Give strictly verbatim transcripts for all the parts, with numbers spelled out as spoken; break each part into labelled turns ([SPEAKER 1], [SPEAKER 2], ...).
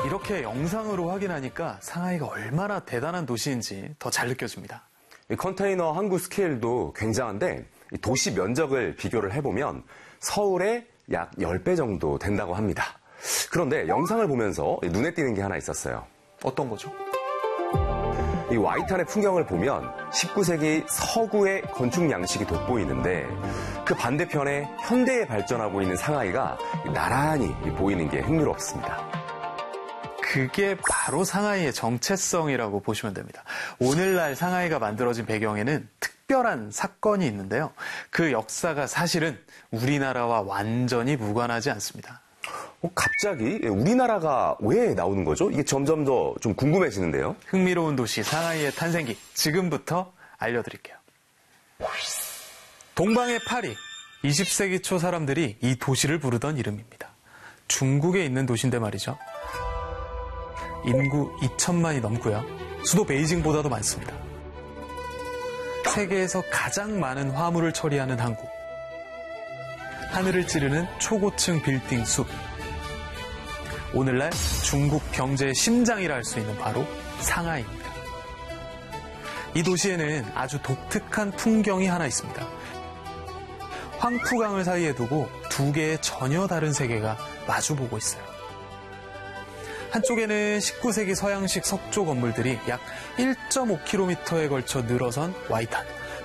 [SPEAKER 1] 이렇게 영상으로 확인하니까 상하이가 얼마나 대단한 도시인지 더 잘 느껴집니다.
[SPEAKER 2] 이 컨테이너 항구 스케일도 굉장한데 도시 면적을 비교를 해보면 서울의 약 십 배 정도 된다고 합니다. 그런데 영상을 보면서 눈에 띄는 게 하나 있었어요.
[SPEAKER 1] 어떤 거죠?
[SPEAKER 2] 이 와이탄의 풍경을 보면 십구 세기 서구의 건축 양식이 돋보이는데 그 반대편에 현대에 발전하고 있는 상하이가 나란히 보이는 게 흥미롭습니다.
[SPEAKER 1] 그게 바로 상하이의 정체성이라고 보시면 됩니다. 오늘날 상하이가 만들어진 배경에는 특별한 사건이 있는데요. 그 역사가 사실은 우리나라와 완전히 무관하지 않습니다.
[SPEAKER 2] 어, 갑자기 우리나라가 왜 나오는 거죠? 이게 점점 더 좀 궁금해지는데요.
[SPEAKER 1] 흥미로운 도시 상하이의 탄생기 지금부터 알려드릴게요. 동방의 파리, 이십 세기 초 사람들이 이 도시를 부르던 이름입니다. 중국에 있는 도시인데 말이죠. 인구 이천만이 넘고요. 수도 베이징보다도 많습니다. 세계에서 가장 많은 화물을 처리하는 항구. 하늘을 찌르는 초고층 빌딩 숲. 오늘날 중국 경제의 심장이라 할 수 있는 바로 상하이입니다. 이 도시에는 아주 독특한 풍경이 하나 있습니다. 황푸강을 사이에 두고 두 개의 전혀 다른 세계가 마주보고 있어요. 한쪽에는 십구 세기 서양식 석조 건물들이 약 일 점 오 킬로미터에 걸쳐 늘어선 와이탄.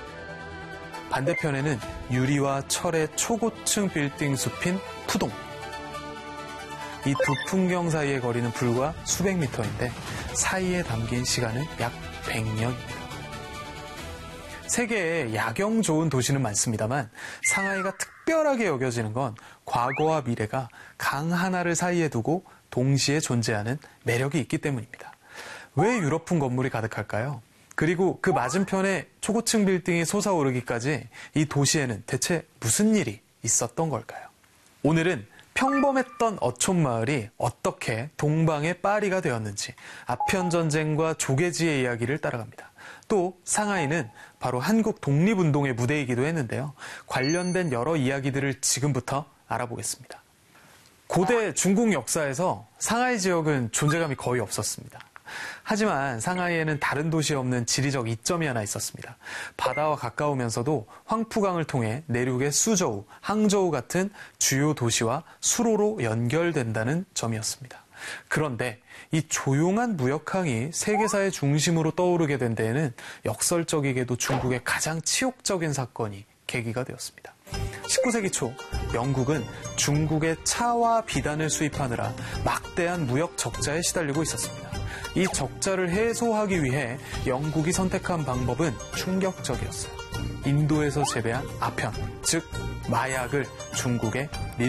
[SPEAKER 1] 반대편에는 유리와 철의 초고층 빌딩 숲인 푸동. 이 두 풍경 사이의 거리는 불과 수백 미터인데 사이에 담긴 시간은 약 백 년입니다. 세계에 야경 좋은 도시는 많습니다만 상하이가 특별하게 여겨지는 건 과거와 미래가 강 하나를 사이에 두고 동시에 존재하는 매력이 있기 때문입니다. 왜 유럽풍 건물이 가득할까요? 그리고 그 맞은편에 초고층 빌딩이 솟아오르기까지 이 도시에는 대체 무슨 일이 있었던 걸까요? 오늘은 평범했던 어촌 마을이 어떻게 동방의 파리가 되었는지 아편 전쟁과 조개지의 이야기를 따라갑니다. 또 상하이는 바로 한국 독립운동의 무대이기도 했는데요. 관련된 여러 이야기들을 지금부터 알아보겠습니다. 고대 중국 역사에서 상하이 지역은 존재감이 거의 없었습니다. 하지만 상하이에는 다른 도시에 없는 지리적 이점이 하나 있었습니다. 바다와 가까우면서도 황푸강을 통해 내륙의 수저우, 항저우 같은 주요 도시와 수로로 연결된다는 점이었습니다. 그런데 이 조용한 무역항이 세계사의 중심으로 떠오르게 된 데에는 역설적이게도 중국의 가장 치욕적인 사건이 계기가 되었습니다. 십구 세기 초 영국은 중국의 차와 비단을 수입하느라 막대한 무역 적자에 시달리고 있었습니다. 이 적자를 해소하기 위해 영국이 선택한 방법은 충격적이었어요. 인도에서 재배한 아편, 즉 마약을 중국에 밀